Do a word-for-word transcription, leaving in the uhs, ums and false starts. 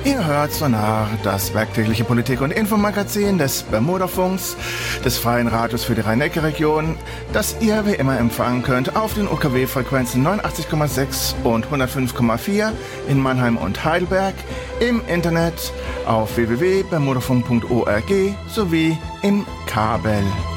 Ihr hört Sonar, das werktägliche Politik- und Infomagazin des Bermudafunks, des Freien Radios für die Rhein-Neckar-Region, das ihr wie immer empfangen könnt auf den U K W-Frequenzen neunundachtzig Komma sechs und hundertfünf Komma vier in Mannheim und Heidelberg, im Internet auf w w w punkt bermudafunk punkt org sowie im Kabel.